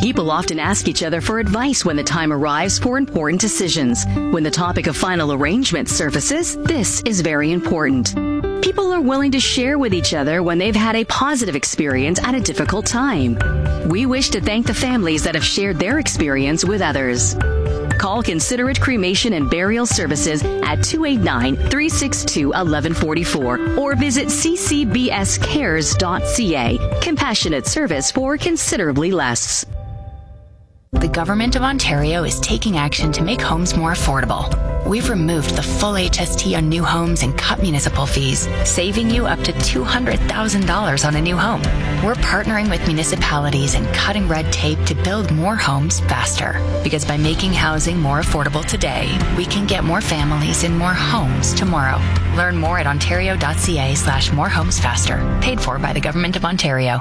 People often ask each other for advice when the time arrives for important decisions. When the topic of final arrangement surfaces, this is very important. People are willing to share with each other when they've had a positive experience at a difficult time. We wish to thank the families that have shared their experience with others. Call Considerate Cremation and Burial Services at 289-362-1144 or visit ccbscares.ca. Compassionate service for considerably less. The Government of Ontario is taking action to make homes more affordable. We've removed the full HST on new homes and cut municipal fees, saving you up to $200,000 on a new home. We're partnering with municipalities and cutting red tape to build more homes faster. Because by making housing more affordable today, we can get more families in more homes tomorrow. Learn more at ontario.ca/morehomesfaster. Paid for by the Government of Ontario.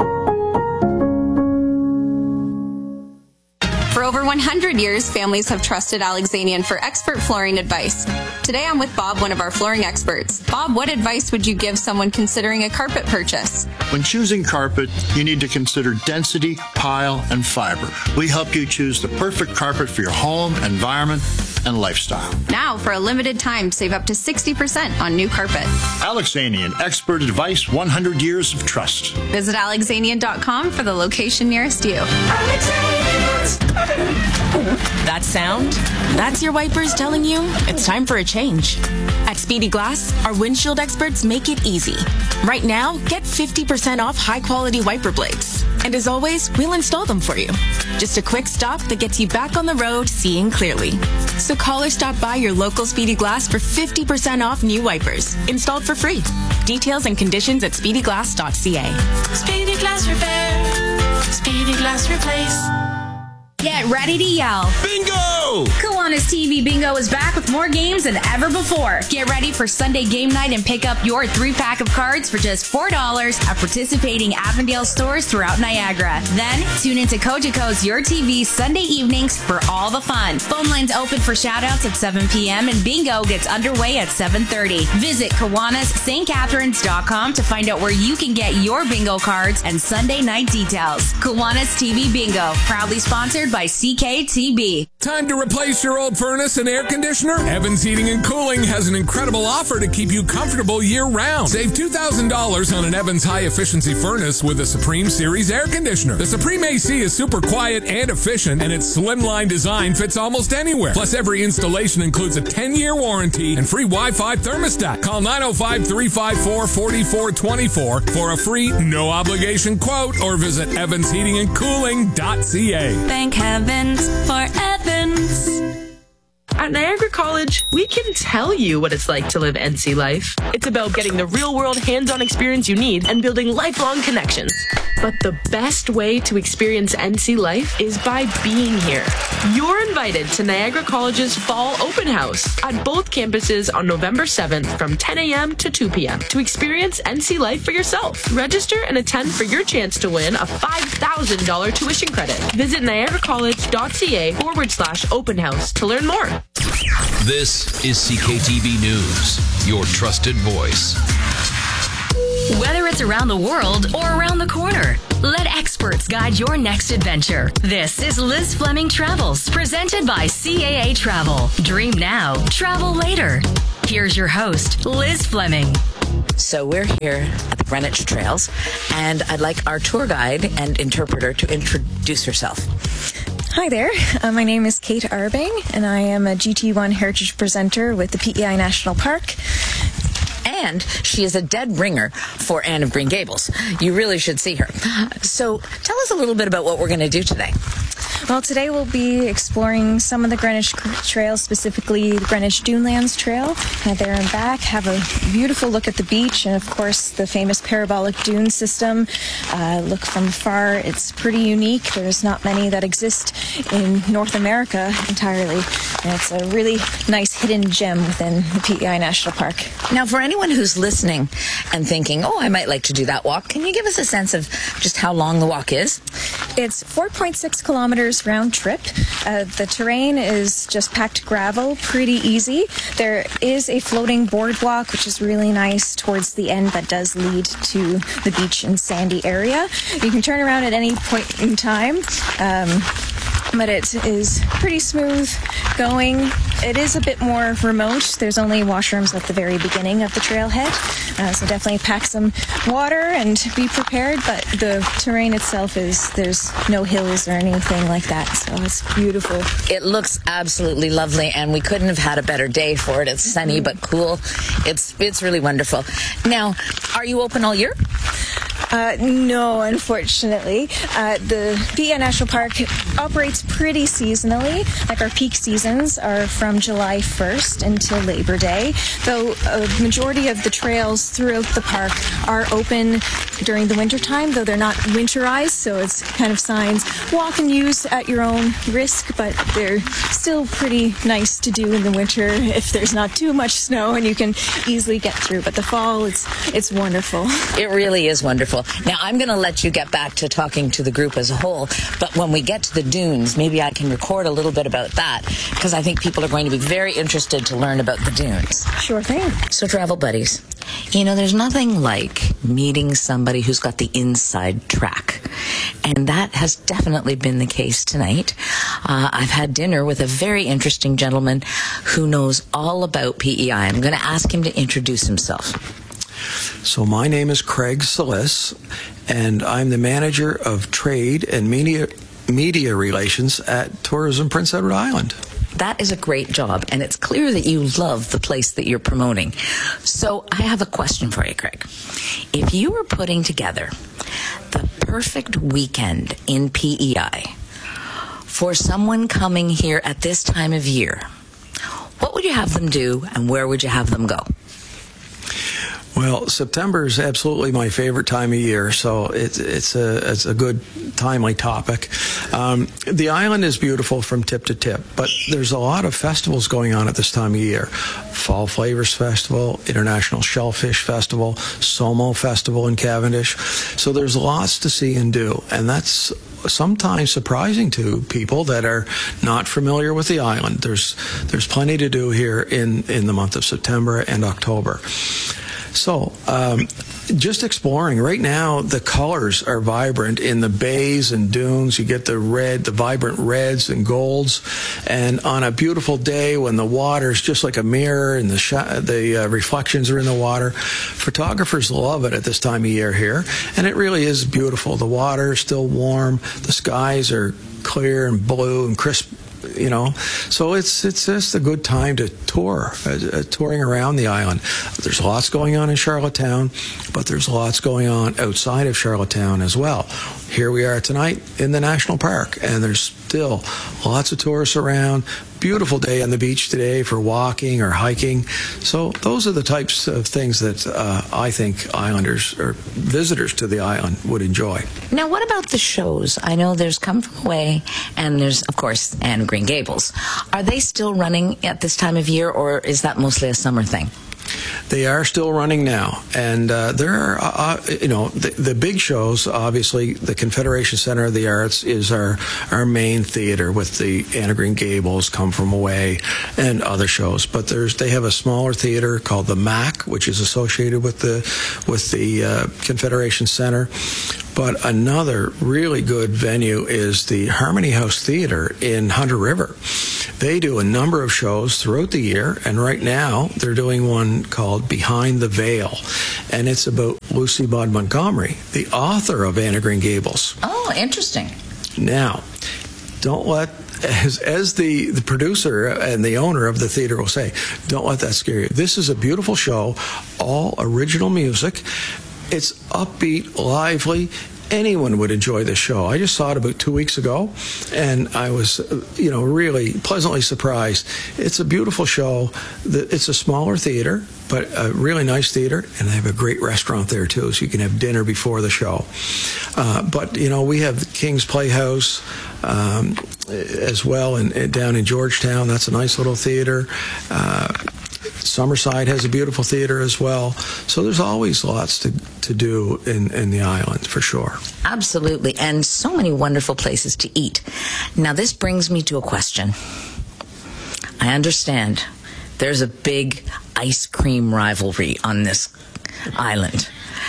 For over 100 years, families have trusted Alexanian for expert flooring advice. Today I'm with Bob, one of our flooring experts. Bob, what advice would you give someone considering a carpet purchase? When choosing carpet, you need to consider density, pile, and fiber. We help you choose the perfect carpet for your home, environment, and lifestyle. Now, for a limited time, save up to 60% on new carpet. Alexanian, expert advice, 100 years of trust. Visit alexanian.com for the location nearest you. That sound? That's your wipers telling you it's time for a change. At Speedy Glass, our windshield experts make it easy. Right now, get 50% off high-quality wiper blades. And as always, we'll install them for you. Just a quick stop that gets you back on the road seeing clearly. So call or stop by your local Speedy Glass for 50% off new wipers, installed for free. Details and conditions at speedyglass.ca. Speedy Glass Repair. Speedy Glass Replace. Get ready to yell. Bingo! Kiwanis TV Bingo is back with more games than ever before. Get ready for Sunday game night and pick up your 3-pack of cards for just $4 at participating Avondale stores throughout Niagara. Then, tune into Cogeco's Your TV Sunday evenings for all the fun. Phone lines open for shoutouts at 7 p.m. and Bingo gets underway at 7:30. Visit KiwanisSt.Catharines.com to find out where you can get your bingo cards and Sunday night details. Kiwanis TV Bingo, proudly sponsored by CKTB. Time to replace your old furnace and air conditioner? Evans Heating and Cooling has an incredible offer to keep you comfortable year-round. Save $2,000 on an Evans high-efficiency furnace with a Supreme Series air conditioner. The Supreme AC is super quiet and efficient, and its slimline design fits almost anywhere. Plus, every installation includes a 10-year warranty and free Wi-Fi thermostat. Call 905-354-4424 for a free, no-obligation quote, or visit evansheatingandcooling.ca. Thank heavens for Evans. At Niagara College, we can tell you what it's like to live NC life. It's about getting the real-world hands-on experience you need and building lifelong connections. But the best way to experience NC life is by being here. You're invited to Niagara College's Fall Open House at both campuses on November 7th from 10 a.m. to 2 p.m. to experience NC life for yourself. Register and attend for your chance to win a $5,000 tuition credit. Visit niagaracollege.ca/open house to learn more. This is CKTB News, your trusted voice. Whether it's around the world or around the corner, let experts guide your next adventure. This is Liz Fleming Travels, presented by CAA Travel. Dream now, travel later. Here's your host, Liz Fleming. So we're here at the Greenwich Trails, and I'd like our tour guide and interpreter to introduce herself. Hi there, my name is Kate Arbing, and I am a GT1 Heritage presenter with the PEI National Park. And she is a dead ringer for Anne of Green Gables. You really should see her. So tell us a little bit about what we're going to do today. Well, today we'll be exploring some of the Greenwich trails, specifically the Greenwich Dunelands Trail. There and back, have a beautiful look at the beach and, of course, the famous parabolic dune system. Look from afar. It's pretty unique. There's not many that exist in North America entirely. And it's a really nice hidden gem within the PEI National Park. Now, for anyone who's listening and thinking, oh, I might like to do that walk, can you give us a sense of just how long the walk is? It's 4.6 kilometers round trip. The terrain is just packed gravel, pretty easy. There is a floating boardwalk, which is really nice towards the end, that does lead to the beach and sandy area. You can turn around at any point in time, but it is pretty smooth going. It is a bit more remote. There's only washrooms at the very beginning of the trailhead, so definitely pack some water and be prepared, but the terrain itself there's no hills or anything like that, so it's beautiful. It looks absolutely lovely, and we couldn't have had a better day for it. It's sunny but cool. It's really wonderful. Now, are you open all year? No, unfortunately. The PEI National Park operates pretty seasonally. Like our peak seasons are from July 1st until Labor Day, though a majority of the trails throughout the park are open during the wintertime, though they're not winterized, so it's kind of signs walk and use at your own risk, but they're still pretty nice to do in the winter if there's not too much snow and you can easily get through. But the fall, it's wonderful. It really is wonderful. Now, I'm going to let you get back to talking to the group as a whole, but when we get to the dunes, maybe I can record a little bit about that, because I think people are going to be very interested to learn about the dunes. Sure thing. So, travel buddies, you know, there's nothing like meeting somebody who's got the inside track, and that has definitely been the case tonight. I've had dinner with a very interesting gentleman who knows all about PEI. I'm going to ask him to introduce himself. So my name is Craig Salis, and I'm the manager of trade and media relations at Tourism Prince Edward Island. That is a great job, and it's clear that you love the place that you're promoting. So I have a question for you, Craig. If you were putting together the perfect weekend in PEI for someone coming here at this time of year, what would you have them do, and where would you have them go? Well, September is absolutely my favorite time of year, so it's a good, timely topic. The island is beautiful from tip to tip, but there's a lot of festivals going on at this time of year. Fall Flavors Festival, International Shellfish Festival, Somo Festival in Cavendish. So there's lots to see and do, and that's sometimes surprising to people that are not familiar with the island. There's plenty to do here in the month of September and October. So, just exploring. Right now, the colors are vibrant in the bays and dunes. You get the vibrant reds and golds. And on a beautiful day when the water's just like a mirror and the reflections are in the water, photographers love it at this time of year here. And it really is beautiful. The water is still warm. The skies are clear and blue and crisp. You know, so it's just a good time to touring around the island. There's lots going on in Charlottetown, but there's lots going on outside of Charlottetown as well. Here we are tonight in the National Park, and there's still lots of tourists around. Beautiful day on the beach today for walking or hiking. So those are the types of things that I think islanders or visitors to the island would enjoy. Now, what about the shows? I know there's Come From Away, and there's, of course, Anne of Green Gables. Are they still running at this time of year, or is that mostly a summer thing? They are still running now, and there are, the big shows. Obviously, the Confederation Center of the Arts is our main theater with the Anne of Green Gables, Come From Away, and other shows. But they have a smaller theater called the MAC, which is associated with the Confederation Center. But another really good venue is the Harmony House Theater in Hunter River. They do a number of shows throughout the year, and right now they're doing one called Behind the Veil, and it's about Lucy Maud Montgomery, the author of Anne of Green Gables. Oh, interesting. Now, don't let, as the producer and the owner of the theater will say, don't let that scare you. This is a beautiful show, all original music. It's upbeat, lively. Anyone would enjoy this show. I just saw it about 2 weeks ago, and I was, really pleasantly surprised. It's a beautiful show. It's a smaller theater, but a really nice theater, and they have a great restaurant there, too, so you can have dinner before the show. But we have King's Playhouse as well, and down in Georgetown. That's a nice little theater. Summerside has a beautiful theater as well. So there's always lots to do in the island, for sure. Absolutely, and so many wonderful places to eat. Now, this brings me to a question. I understand there's a big ice cream rivalry on this island.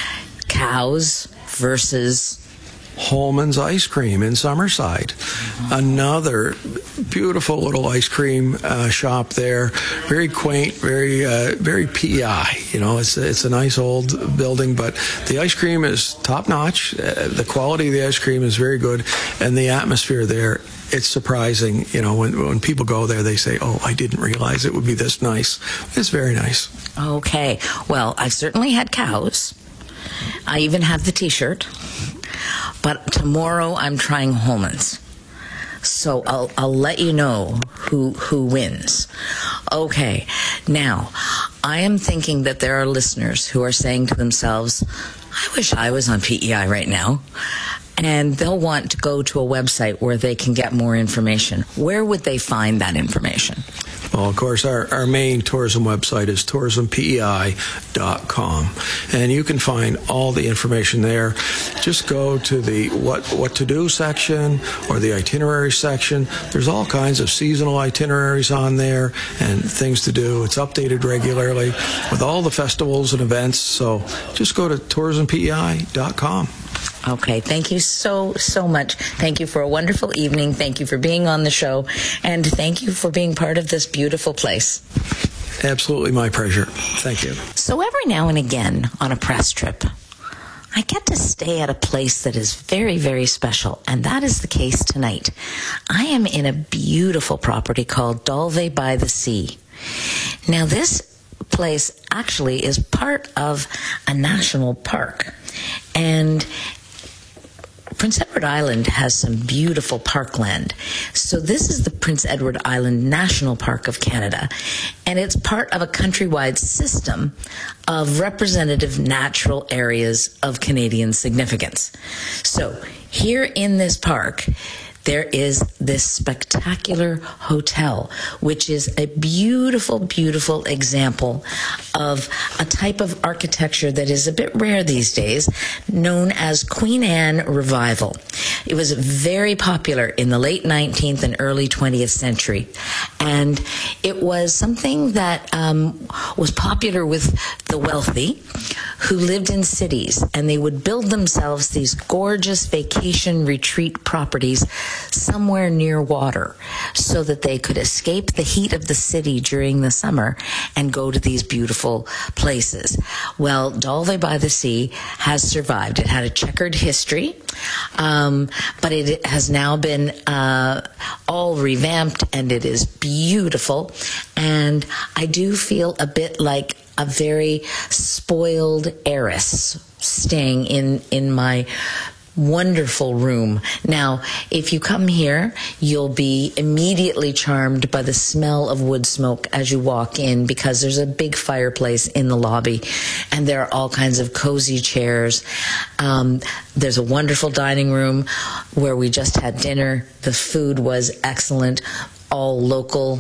Cows versus Holman's Ice Cream in Summerside. Another beautiful little ice cream shop there. Very quaint, very PEI. You know, it's a nice old building, but the ice cream is top notch. The quality of the ice cream is very good, and the atmosphere there, it's surprising. You know, when people go there, they say, "Oh, I didn't realize it would be this nice." It's very nice. Okay. Well, I've certainly had cows. I even have the T-shirt. But tomorrow I'm trying Holman's. So I'll let you know who wins. Okay. Now, I am thinking that there are listeners who are saying to themselves, I wish I was on PEI right now. And they'll want to go to a website where they can get more information. Where would they find that information? Well, of course, our main tourism website is tourismpei.com, and you can find all the information there. Just go to the what to do section or the itinerary section. There's all kinds of seasonal itineraries on there and things to do. It's updated regularly with all the festivals and events, so just go to tourismpei.com. Okay, thank you so much. Thank you for a wonderful evening. Thank you for being on the show. And thank you for being part of this beautiful place. Absolutely my pleasure. Thank you. So every now and again on a press trip, I get to stay at a place that is very, very special. And that is the case tonight. I am in a beautiful property called Dalvey by the Sea. Now this place actually is part of a national park. And Prince Edward Island has some beautiful parkland. So this is the Prince Edward Island National Park of Canada, and it's part of a countrywide system of representative natural areas of Canadian significance. So here in this park, there is this spectacular hotel, which is a beautiful, beautiful example of a type of architecture that is a bit rare these days, known as Queen Anne Revival. It was very popular in the late 19th and early 20th century, and it was something that was popular with the wealthy who lived in cities, and they would build themselves these gorgeous vacation retreat properties somewhere near water so that they could escape the heat of the city during the summer and go to these beautiful places. Well, Dalvey by the Sea has survived. It had a checkered history, but it has now been all revamped, and it is beautiful. And I do feel a bit like a very spoiled heiress staying in my wonderful room. Now, if you come here, you'll be immediately charmed by the smell of wood smoke as you walk in, because there's a big fireplace in the lobby, and there are all kinds of cozy chairs. There's a wonderful dining room where we just had dinner. The food was excellent, all local.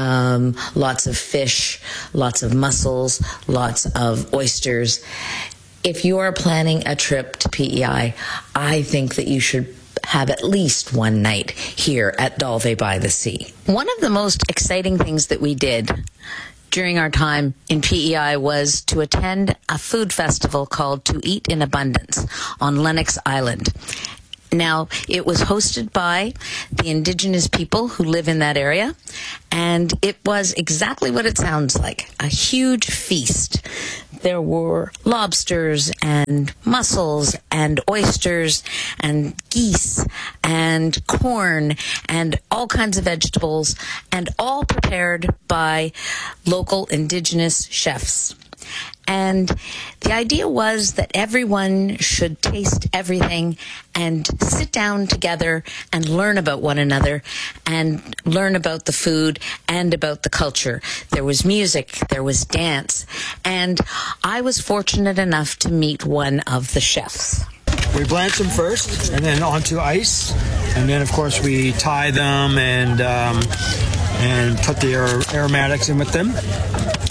Lots of fish, lots of mussels, lots of oysters. If you are planning a trip to PEI, I think that you should have at least one night here at Dalvey by the Sea. One of the most exciting things that we did during our time in PEI was to attend a food festival called To Eat in Abundance on Lennox Island. Now, it was hosted by the Indigenous people who live in that area, and it was exactly what it sounds like, a huge feast. There were lobsters and mussels and oysters and geese and corn and all kinds of vegetables, and all prepared by local Indigenous chefs. And the idea was that everyone should taste everything and sit down together and learn about one another and learn about the food and about the culture. There was music, there was dance, and I was fortunate enough to meet one of the chefs. We blanch them first, and then onto ice, and then of course we tie them and put the aromatics in with them.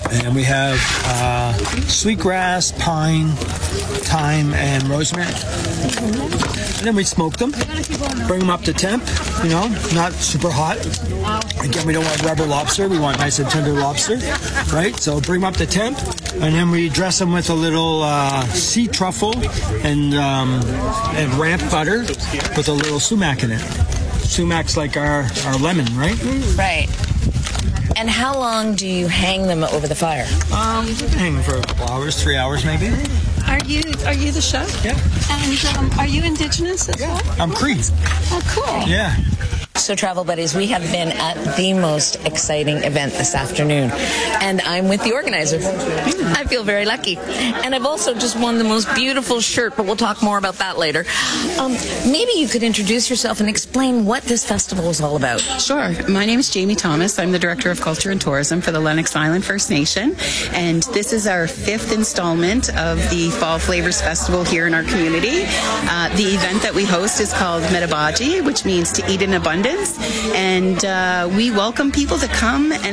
And we have sweetgrass, pine, thyme, and rosemary. And then we smoke them, bring them up to temp, not super hot. Again, we don't want rubber lobster. We want nice and tender lobster, right? So bring them up to temp, and then we dress them with a little sea truffle and ramp butter with a little sumac in it. Sumac's like our lemon, right? Right. And how long do you hang them over the fire? You can hang them for a couple hours, 3 hours maybe. Are you the chef? Yeah. And are you indigenous as well? I'm Cree. Oh, cool. Yeah. So, Travel Buddies, we have been at the most exciting event this afternoon, and I'm with the organizer. I feel very lucky. And I've also just won the most beautiful shirt, but we'll talk more about that later. Maybe you could introduce yourself and explain what this festival is all about. Sure. My name is Jamie Thomas. I'm the Director of Culture and Tourism for the Lennox Island First Nation, and this is our 5th installment of the Fall Flavors Festival here in our community. The event that we host is called Metabaji, which means to eat in abundance. And we welcome people to come and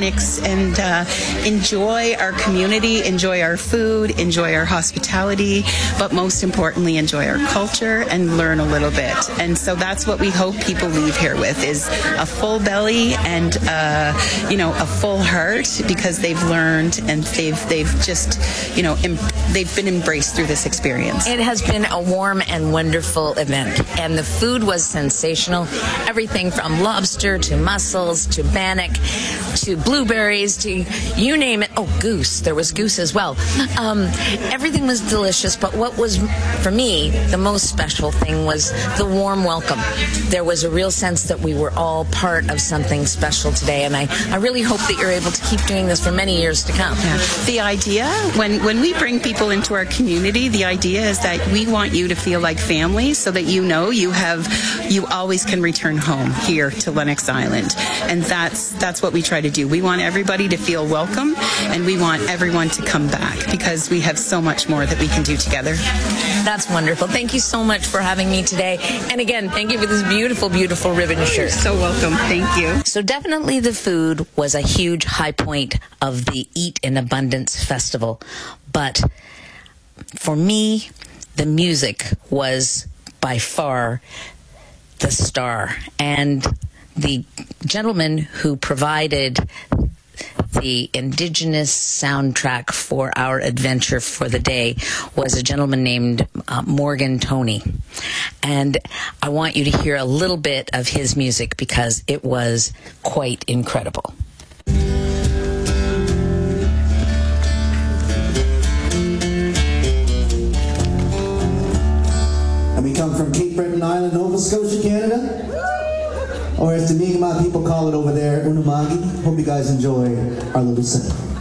enjoy our community, enjoy our food, enjoy our hospitality, but most importantly, enjoy our culture and learn a little bit. And so that's what we hope people leave here with, is a full belly and a full heart, because they've learned and they've just they've been embraced through this experience. It has been a warm and wonderful event, and the food was sensational. Everything from lobster to mussels to bannock to blueberries to you name it. Oh, goose. There was goose as well. Everything was delicious, but what was, for me, the most special thing was the warm welcome. There was a real sense that we were all part of something special today, and I really hope that you're able to keep doing this for many years to come. Yeah. The idea, when we bring people into our community, the idea is that we want you to feel like family, so that you always can return home here to Lennox Island. And that's what we try to do. We want everybody to feel welcome, and we want everyone to come back, because we have so much more that we can do together. That's wonderful. Thank you so much for having me today. And again, thank you for this beautiful, beautiful ribbon shirt. You're so welcome. Thank you. So definitely the food was a huge high point of the Eat in Abundance Festival. But for me, the music was by far the star. And the gentleman who provided the indigenous soundtrack for our adventure for the day was a gentleman named Morgan Tony. And I want you to hear a little bit of his music, because it was quite incredible. And we come from Cape Breton Island, Nova Scotia, Canada. Or as the Mi'kmaq people call it over there, Unama'ki. Hope you guys enjoy our little set.